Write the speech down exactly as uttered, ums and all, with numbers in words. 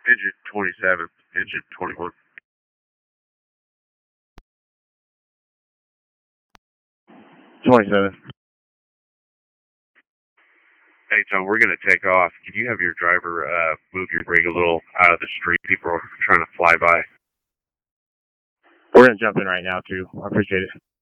Engine twenty-seven, engine twenty-one. twenty-seven. Hey, Tom, we're going to take off. Can you have your driver uh, move your rig a little out of the street? People are trying to fly by. We're going to jump in right now, too. I appreciate it.